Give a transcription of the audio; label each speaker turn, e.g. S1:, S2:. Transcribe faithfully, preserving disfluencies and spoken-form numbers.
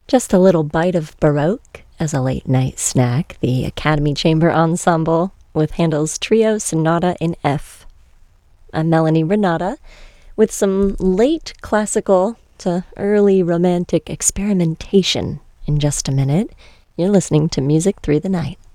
S1: Just a little bite of Baroque as a late-night snack, the Academy Chamber Ensemble with Handel's Trio Sonata in F. I'm Melanie Renata with some late classical to early romantic experimentation in just a minute. You're listening to Music Through the Night.